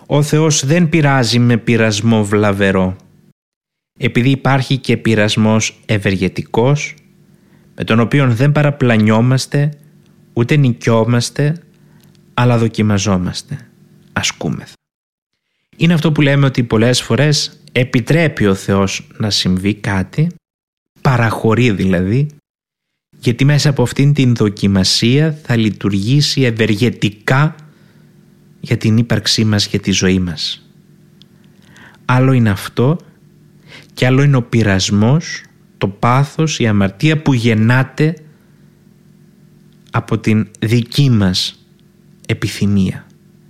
Ο Θεός δεν πειράζει με πειρασμό βλαβερό, επειδή υπάρχει και πειρασμός ευεργετικός, με τον οποίο δεν παραπλανιόμαστε, ούτε νικιόμαστε, αλλά δοκιμαζόμαστε, ασκούμεθα. Είναι αυτό που λέμε ότι πολλές φορές επιτρέπει ο Θεός να συμβεί κάτι, παραχωρεί δηλαδή, γιατί μέσα από αυτήν την δοκιμασία θα λειτουργήσει ευεργετικά για την ύπαρξή μας και τη ζωή μας. Άλλο είναι αυτό και άλλο είναι ο πειρασμός, το πάθος, η αμαρτία που γεννάται από την δική μας επιθυμία.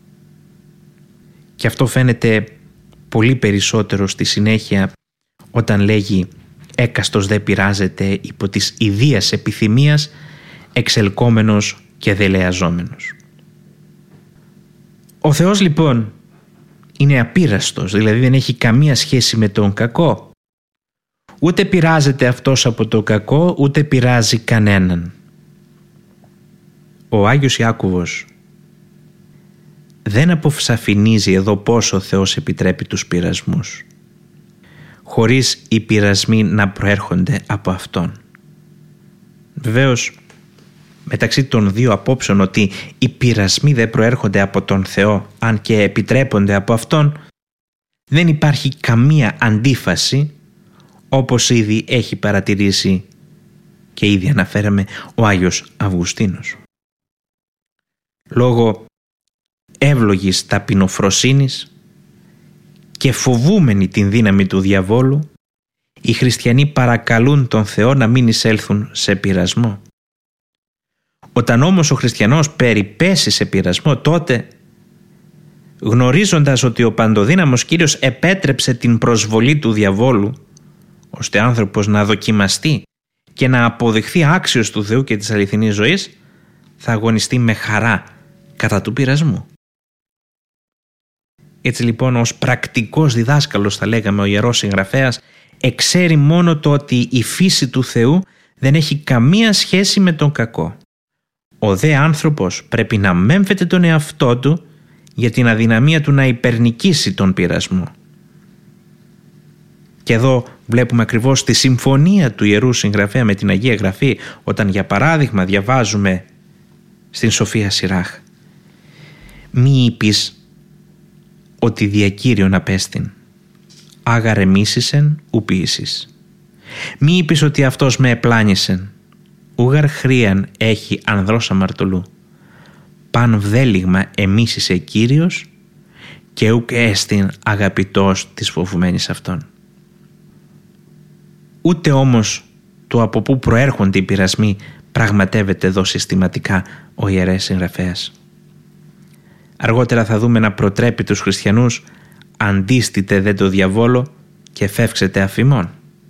Και αυτό φαίνεται πολύ περισσότερο στη συνέχεια όταν λέγει «έκαστος δε πειράζεται υπό της ιδίας επιθυμίας, εξελκόμενος και δελεαζόμενος». Ο Θεός λοιπόν είναι απείραστος, δηλαδή δεν έχει καμία σχέση με τον κακό. Ούτε πειράζεται αυτός από το κακό, ούτε πειράζει κανέναν. Ο Άγιος Ιάκωβος δεν αποσαφηνίζει εδώ πόσο ο Θεός επιτρέπει τους πειρασμούς, χωρίς οι πειρασμοί να προέρχονται από Αυτόν. Βεβαίως, μεταξύ των δύο απόψεων ότι οι πειρασμοί δεν προέρχονται από τον Θεό, αν και επιτρέπονται από Αυτόν, δεν υπάρχει καμία αντίφαση, όπως ήδη έχει παρατηρήσει και ήδη αναφέραμε ο Άγιος Αυγουστίνος. Λόγω εύλογης ταπεινοφροσύνης και φοβούμενοι την δύναμη του διαβόλου, οι χριστιανοί παρακαλούν τον Θεό να μην εισέλθουν σε πειρασμό. Όταν όμως ο χριστιανός περιπέσει σε πειρασμό, τότε, γνωρίζοντας ότι ο παντοδύναμος Κύριος επέτρεψε την προσβολή του διαβόλου, ώστε άνθρωπος να δοκιμαστεί και να αποδειχθεί άξιος του Θεού και της αληθινής ζωής, θα αγωνιστεί με χαρά κατά του πειρασμού. Έτσι λοιπόν, ως πρακτικός διδάσκαλος, θα λέγαμε, ο Ιερός Συγγραφέας εξέρει μόνο το ότι η φύση του Θεού δεν έχει καμία σχέση με τον κακό. Ο δε άνθρωπος πρέπει να μέμφεται τον εαυτό του για την αδυναμία του να υπερνικήσει τον πειρασμό. Και εδώ βλέπουμε ακριβώς τη συμφωνία του Ιερού Συγγραφέα με την Αγία Γραφή, όταν για παράδειγμα διαβάζουμε στην Σοφία Σιράχ «Μη είπεις ότι δια Κύριον απέστην, άγαρε μίσησεν ου ποιήσεις. Μη είπεις ότι αυτός με επλάνησεν, ούγαρ χρίαν έχει ανδρός αμαρτωλού. Παν βδέλιγμα εμίσησε Κύριος και ουκ έστιν αγαπητός της φοβουμένης αυτόν». Ούτε όμως το από πού προέρχονται οι πειρασμοί πραγματεύεται εδώ συστηματικά ο Ιερέας Συγγραφέας. Αργότερα θα δούμε να προτρέπει τους χριστιανούς «αντίστητε δε το διαβόλο και φεύξετε αφημών».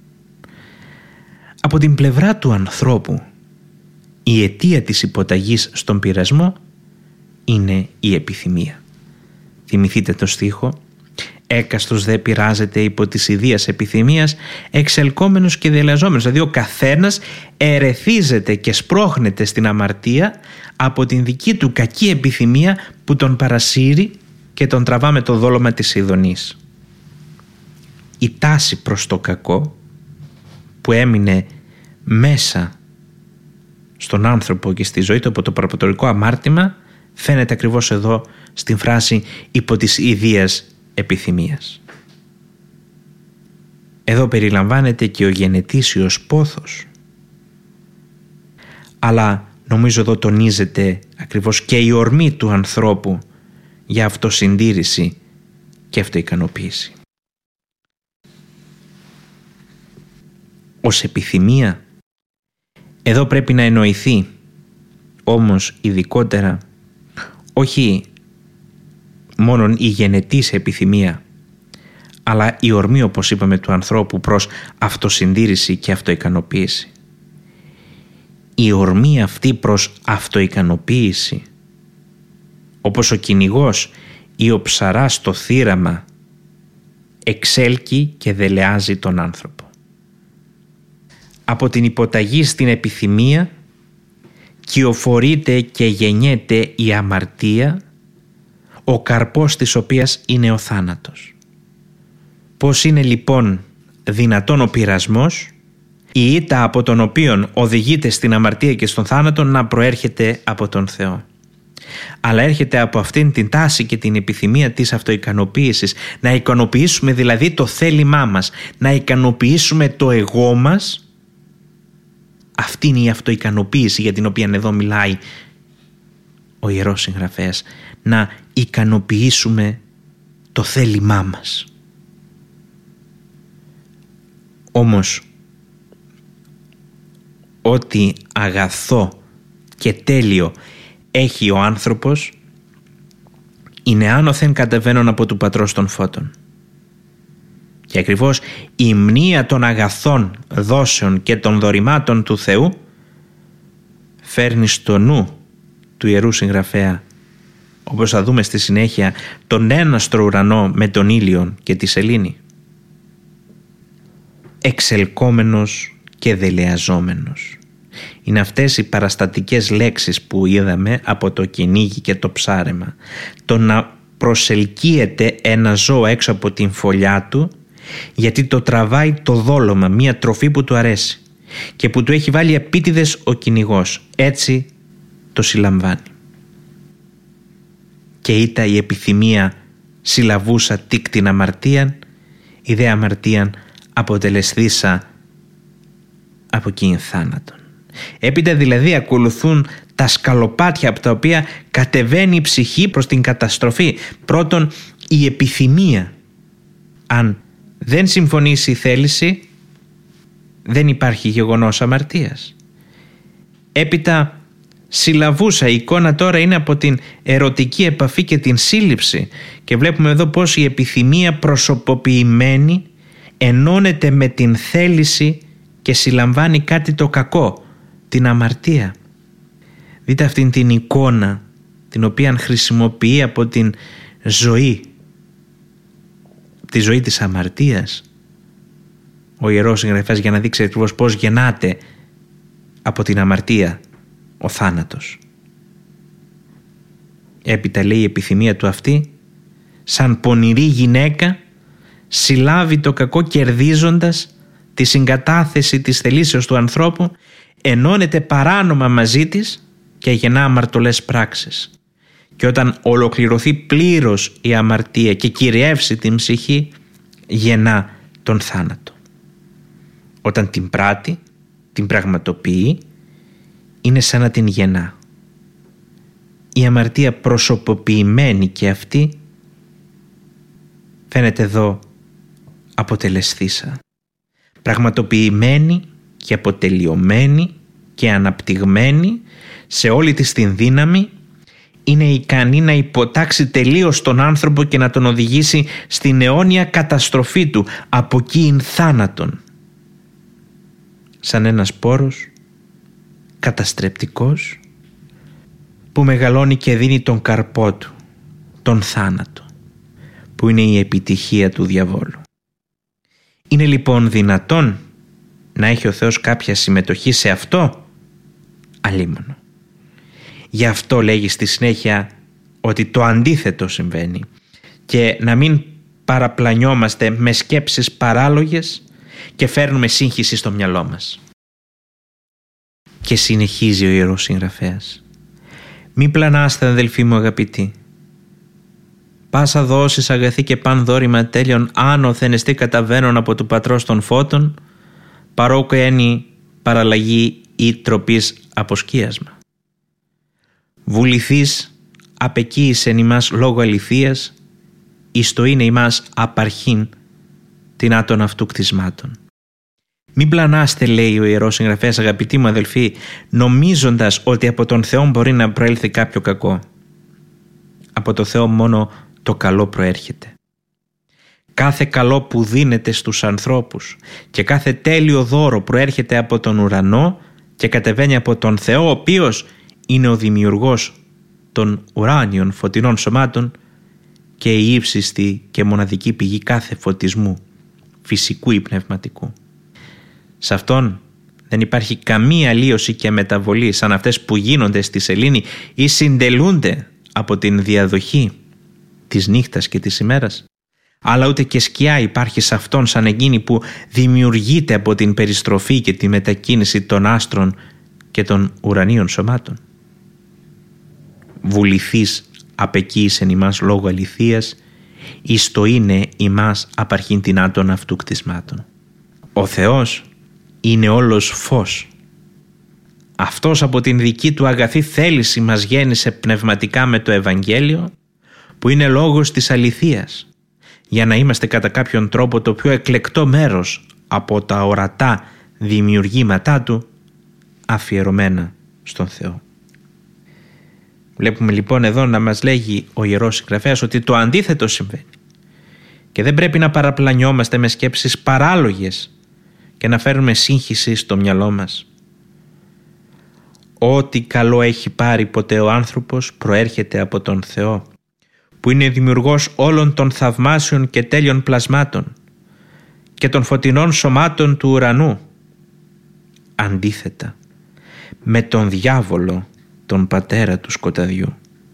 Από την πλευρά του ανθρώπου, η αιτία της υποταγής στον πειρασμό είναι η επιθυμία. Θυμηθείτε το στίχο «έκαστος δε πειράζεται υπό της ιδίας επιθυμίας, εξελκόμενος και δελεαζόμενος». Δηλαδή ο καθένας ερεθίζεται και σπρώχνεται στην αμαρτία από την δική του κακή επιθυμία που τον παρασύρει και τον τραβά με το δόλωμα της ειδονής. Η τάση προς το κακό που έμεινε μέσα στον άνθρωπο και στη ζωή του από το προπατορικό αμάρτημα φαίνεται ακριβώς εδώ στην φράση «υπό της ιδίας επιθυμίας». Εδώ περιλαμβάνεται και ο γενετήσιος πόθος, αλλά νομίζω εδώ τονίζεται ακριβώς και η ορμή του ανθρώπου για αυτοσυντήρηση και αυτοικανοποίηση. Ως επιθυμία εδώ πρέπει να εννοηθεί όμως ειδικότερα όχι μόνον η γενετής επιθυμία, αλλά η ορμή, όπως είπαμε, του ανθρώπου προς αυτοσυντήρηση και αυτοικανοποίηση. Η ορμή αυτή προς αυτοικανοποίηση, όπως ο κυνηγός ή ο ψαράς στο θύραμα, εξέλκει και δελεάζει τον άνθρωπο. Από την υποταγή στην επιθυμία κυοφορείται και γεννιέται η αμαρτία, ο καρπός της οποίας είναι ο θάνατος. Πώς είναι λοιπόν δυνατόν ο πειρασμός, η ήττα από τον οποίον οδηγείται στην αμαρτία και στον θάνατο, να προέρχεται από τον Θεό? Αλλά έρχεται από αυτήν την τάση και την επιθυμία της αυτοικανοποίησης, να ικανοποιήσουμε δηλαδή το θέλημά μας, να ικανοποιήσουμε το εγώ μας. Αυτή είναι η αυτοικανοποίηση για την οποία εδώ μιλάει ο Ιερός Συγγραφέας, να ικανοποιήσουμε το θέλημά μας. Όμως ό,τι αγαθό και τέλειο έχει ο άνθρωπος είναι άνωθεν κατεβαίνον από του Πατρός των Φώτων. Και ακριβώς η μνήα των αγαθών δόσεων και των δωρημάτων του Θεού φέρνει στο νου του Ιερού Συγγραφέα, όπως θα δούμε στη συνέχεια, τον έναστρο ουρανό με τον ήλιον και τη σελήνη. Εξελκόμενος και δελεαζόμενος. Είναι αυτές οι παραστατικές λέξεις που είδαμε από το κυνήγι και το ψάρεμα. Το να προσελκύεται ένα ζώο έξω από την φωλιά του γιατί το τραβάει το δόλωμα, μία τροφή που του αρέσει και που του έχει βάλει επίτηδες ο κυνηγός. Έτσι το συλλαμβάνει. Και ήτα η επιθυμία συλλαβούσα τίκτην αμαρτίαν, η δε αμαρτίαν αποτελεσθήσα από εκείνη θάνατον. Έπειτα δηλαδή ακολουθούν τα σκαλοπάτια από τα οποία κατεβαίνει η ψυχή προς την καταστροφή. Πρώτον, η επιθυμία. Αν δεν συμφωνήσει η θέληση, δεν υπάρχει γεγονός αμαρτίας. Έπειτα συλλαβούσα, η εικόνα τώρα είναι από την ερωτική επαφή και την σύλληψη, και βλέπουμε εδώ πως η επιθυμία προσωποποιημένη ενώνεται με την θέληση και συλλαμβάνει κάτι το κακό, την αμαρτία. Δείτε αυτήν την εικόνα την οποία χρησιμοποιεί από την ζωή, τη ζωή της αμαρτίας, ο Ιερός Συγγραφέας, για να δείξει ακριβώς πώς γεννάται από την αμαρτία ο θάνατος. Έπειτα λέει η επιθυμία του αυτή, σαν πονηρή γυναίκα συλλάβει το κακό κερδίζοντας τη συγκατάθεση της θελήσεως του ανθρώπου, ενώνεται παράνομα μαζί της και γεννά αμαρτωλές πράξεις. Και όταν ολοκληρωθεί πλήρως η αμαρτία και κυριεύσει την ψυχή, γεννά τον θάνατο. Όταν την πράττει, την πραγματοποιεί, είναι σαν να την γεννά. Η αμαρτία προσωποποιημένη και αυτή φαίνεται εδώ αποτελεσθήσα. Πραγματοποιημένη και αποτελειωμένη και αναπτυγμένη σε όλη της την δύναμη, είναι ικανή να υποτάξει τελείως τον άνθρωπο και να τον οδηγήσει στην αιώνια καταστροφή του, από εκείνην θάνατον. Σαν ένας σπόρος καταστρεπτικός που μεγαλώνει και δίνει τον καρπό του, τον θάνατο, που είναι η επιτυχία του διαβόλου. Είναι λοιπόν δυνατόν να έχει ο Θεός κάποια συμμετοχή σε αυτό? Αλίμονο. Γι' αυτό λέγει στη συνέχεια ότι το αντίθετο συμβαίνει, και να μην παραπλανιόμαστε με σκέψεις παράλογες και φέρνουμε σύγχυση στο μυαλό μας. Και συνεχίζει ο Ιερός Συγγραφέας: «Μη πλανάστε, αδελφοί μου αγαπητοί. Πάσα δόσεις αγαθή και παν δώρημα τέλειον άνωθεν εστί καταβαίνον από του Πατρός των Φώτων, παρόκο ένι παραλλαγή ή τροπής αποσκίασμα. Βουληθείς απεκοίησεν ημάς λόγω αληθείας, εις το είναι ημάς απαρχήν την άτων αυτού κτισμάτων». Μην πλανάστε, λέει ο Ιερός Συγγραφέας, αγαπητοί μου αδελφοί, νομίζοντας ότι από τον Θεό μπορεί να προέλθει κάποιο κακό. Από το Θεό μόνο το καλό προέρχεται. Κάθε καλό που δίνεται στους ανθρώπους και κάθε τέλειο δώρο προέρχεται από τον ουρανό και κατεβαίνει από τον Θεό, ο οποίος είναι ο δημιουργός των ουράνιων φωτεινών σωμάτων και η ύψιστη και μοναδική πηγή κάθε φωτισμού, φυσικού ή πνευματικού. Σε αυτόν δεν υπάρχει καμία αλλίωση και μεταβολή σαν αυτές που γίνονται στη σελήνη ή συντελούνται από την διαδοχή της νύχτας και της ημέρας, αλλά ούτε και σκιά υπάρχει σε αυτόν σαν εκείνη που δημιουργείται από την περιστροφή και τη μετακίνηση των άστρων και των ουρανίων σωμάτων. Βουληθείς απεκοίησεν ημάς λόγω αληθείας, εις το είναι ημάς απαρχήν τινάτων αυτού κτισμάτων. Ο Θεός είναι όλος φως. Αυτός από την δική του αγαθή θέληση μας γέννησε πνευματικά με το Ευαγγέλιο, που είναι λόγος της αληθείας, για να είμαστε κατά κάποιον τρόπο το πιο εκλεκτό μέρος από τα ορατά δημιουργήματά του, αφιερωμένα στον Θεό. Βλέπουμε λοιπόν εδώ να μας λέγει ο Ιερός Συγγραφέας ότι το αντίθετο συμβαίνει και δεν πρέπει να παραπλανιόμαστε με σκέψεις παράλογες και να φέρνουμε σύγχυση στο μυαλό μας. Ό,τι καλό έχει πάρει ποτέ ο άνθρωπος προέρχεται από τον Θεό, που είναι δημιουργός όλων των θαυμάσιων και τέλειων πλασμάτων και των φωτεινών σωμάτων του ουρανού. Αντίθετα με τον διάβολο, τον πατέρα του σκοταδιού.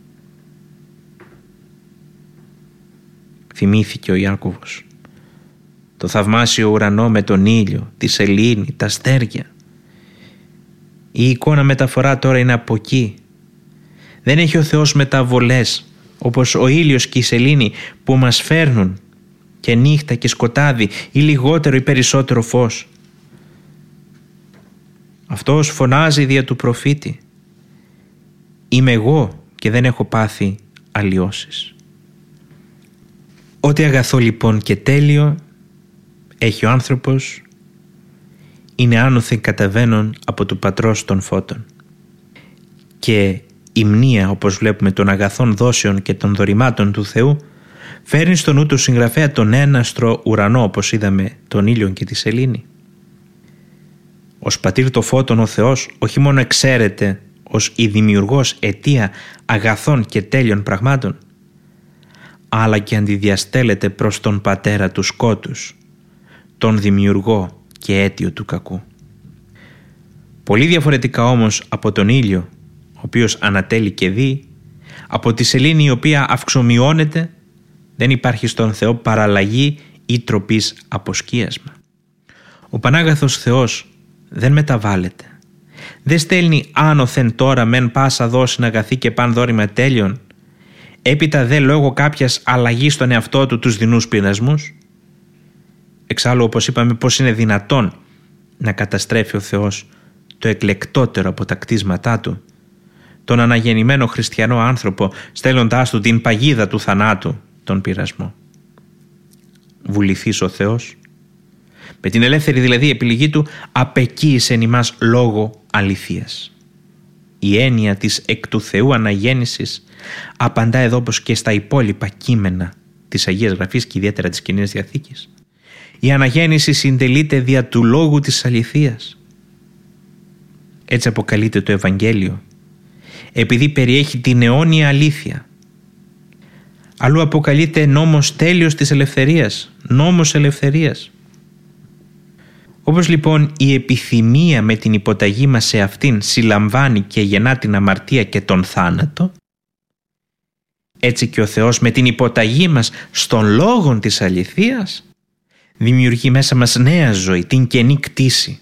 Θυμήθηκε ο Ιάκωβος το θαυμάσιο ουρανό με τον ήλιο, τη σελήνη, τα αστέρια. Η εικόνα μεταφορά τώρα είναι από εκεί. Δεν έχει ο Θεός μεταβολές όπως ο ήλιος και η σελήνη που μας φέρνουν και νύχτα και σκοτάδι ή λιγότερο ή περισσότερο φως. Αυτός φωνάζει δια του προφήτη: «Είμαι εγώ και δεν έχω πάθει αλλοιώσεις». Ό,τι αγαθό λοιπόν και τέλειο έχει ο άνθρωπος είναι άνωθεν καταβαίνον από του Πατρός των Φώτων. Και η μνήα, όπως βλέπουμε, των αγαθών δόσεων και των δωρημάτων του Θεού φέρνει στο νου του συγγραφέα τον έναστρο ουρανό, όπως είδαμε, τον ήλιο και τη σελήνη. Ως πατήρ το φώτων ο Θεός όχι μόνο εξαίρεται ως η δημιουργός αιτία αγαθών και τέλειων πραγμάτων, αλλά και αντιδιαστέλλεται προς τον πατέρα του σκότους, τον δημιουργό και αίτιο του κακού. Πολύ διαφορετικά όμως από τον ήλιο, ο οποίος ανατέλει και δει, από τη σελήνη η οποία αυξομειώνεται, δεν υπάρχει στον Θεό παραλλαγή ή τροπής αποσκίασμα. Ο Πανάγαθος Θεός δεν μεταβάλλεται. Δεν στέλνει άνωθεν τώρα μεν πάσα δόσιν αγαθή και παν δώρημα τέλειων, έπειτα δε λόγω κάποιας αλλαγής στον εαυτό του τους δεινούς πειρασμούς. Εξάλλου, όπως είπαμε, πώς είναι δυνατόν να καταστρέφει ο Θεός το εκλεκτότερο από τα κτίσματά του, τον αναγεννημένο χριστιανό άνθρωπο, στέλνοντάς του την παγίδα του θανάτου, τον πειρασμό. Βουληθείς ο Θεός, με την ελεύθερη δηλαδή επιλογή του, απεκοίησεν ημάς λόγω αληθείας. Η έννοια της εκ του Θεού αναγέννησης απαντά εδώ όπως και στα υπόλοιπα κείμενα της Αγίας Γραφής και ιδιαίτερα της Καινής Διαθήκης. Η αναγέννηση συντελείται δια του λόγου της αληθείας. Έτσι αποκαλείται το Ευαγγέλιο, επειδή περιέχει την αιώνια αλήθεια. Αλλού αποκαλείται νόμος τέλειος της ελευθερίας, νόμος ελευθερίας. Όπως λοιπόν η επιθυμία με την υποταγή μας σε αυτήν συλλαμβάνει και γεννά την αμαρτία και τον θάνατο, έτσι και ο Θεός με την υποταγή μας στον λόγον της αληθείας δημιουργεί μέσα μας νέα ζωή, την καινή κτήση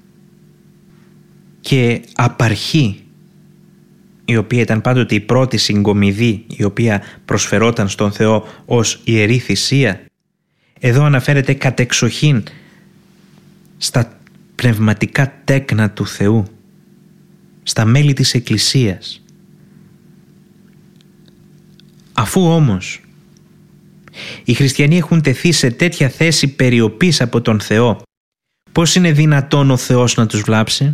και απαρχή, η οποία ήταν πάντοτε η πρώτη συγκομιδή η οποία προσφερόταν στον Θεό ως ιερή θυσία. Εδώ αναφέρεται κατεξοχήν στα πνευματικά τέκνα του Θεού, στα μέλη της Εκκλησίας. Αφού όμως οι χριστιανοί έχουν τεθεί σε τέτοια θέση περιοπής από τον Θεό, πώς είναι δυνατόν ο Θεός να τους βλάψει?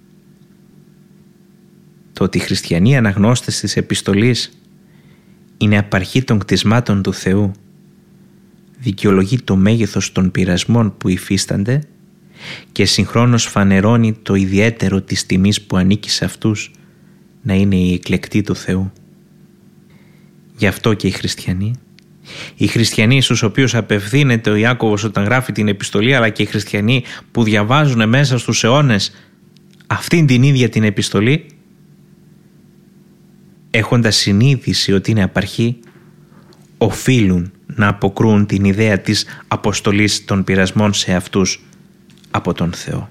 Το ότι οι χριστιανοί αναγνώστες της επιστολής είναι απαρχή των κτισμάτων του Θεού δικαιολογεί το μέγεθος των πειρασμών που υφίστανται και συγχρόνως φανερώνει το ιδιαίτερο της τιμής που ανήκει σε αυτούς να είναι οι εκλεκτοί του Θεού. Γι' αυτό και οι χριστιανοί στους οποίους απευθύνεται ο Ιάκωβος όταν γράφει την επιστολή, αλλά και οι χριστιανοί που διαβάζουν μέσα στους αιώνες αυτήν την ίδια την επιστολή, έχοντας συνείδηση ότι είναι απαρχή, οφείλουν να αποκρούν την ιδέα της αποστολής των πειρασμών σε αυτούς από τον Θεό.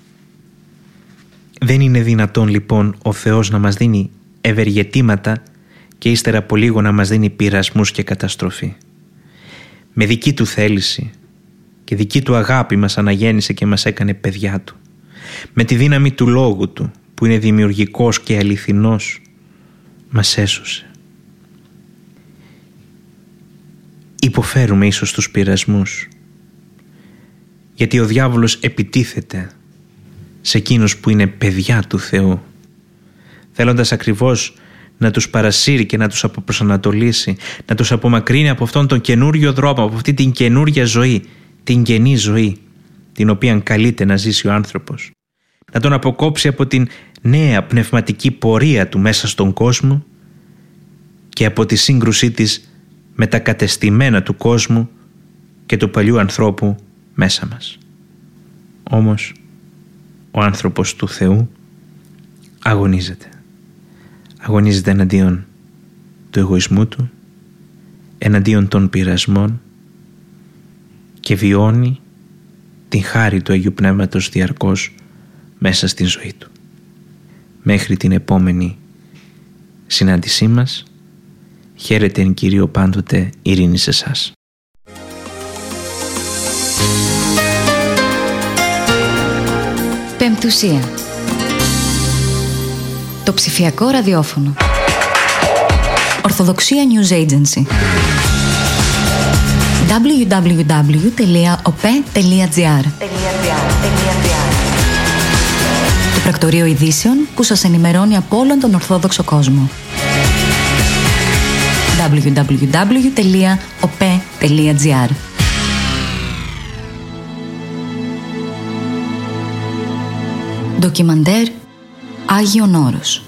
Δεν είναι δυνατόν λοιπόν ο Θεός να μας δίνει ευεργετήματα και ύστερα από λίγο να μας δίνει πειρασμούς και καταστροφή. Με δική του θέληση και δική του αγάπη μας αναγέννησε και μας έκανε παιδιά του. Με τη δύναμη του λόγου του που είναι δημιουργικός και αληθινός μας έσωσε. Υποφέρουμε ίσως τους πειρασμούς γιατί ο διάβολος επιτίθεται σε εκείνους που είναι παιδιά του Θεού, θέλοντας ακριβώς να τους παρασύρει και να τους αποπροσανατολίσει, να τους απομακρύνει από αυτόν τον καινούριο δρόμο, από αυτή την καινούρια ζωή, την καινή ζωή, την οποία καλείται να ζήσει ο άνθρωπος, να τον αποκόψει από την νέα πνευματική πορεία του μέσα στον κόσμο και από τη σύγκρουσή της με τα κατεστημένα του κόσμου και του παλιού ανθρώπου μέσα μας. Όμως ο άνθρωπος του Θεού αγωνίζεται. Αγωνίζεται εναντίον του εγωισμού του, εναντίον των πειρασμών και βιώνει την χάρη του Αγίου Πνεύματος διαρκώς μέσα στην ζωή του. Μέχρι την επόμενη συνάντησή μας, χαίρετε εν Κυρίω πάντοτε, ειρήνη σε εσάς. Πεμπτουσία. Το ψηφιακό ραδιόφωνο. Ορθοδοξία News Agency. www.op.gr. Το πρακτορείο ειδήσεων που σας ενημερώνει από όλον τον Ορθόδοξο κόσμο. www.op.gr. Ντοκιμαντέρ Άγιον Όρος.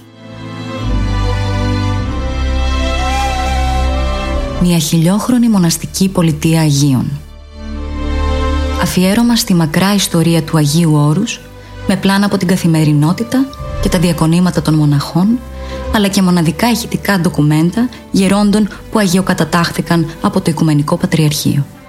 Μια χιλιόχρονη μοναστική πολιτεία Αγίων. Αφιέρωμα στη μακρά ιστορία του Αγίου Όρους, με πλάνα από την καθημερινότητα και τα διακονήματα των μοναχών, αλλά και μοναδικά ηχητικά ντοκουμέντα γερόντων που αγιοκατατάχθηκαν από το Οικουμενικό Πατριαρχείο.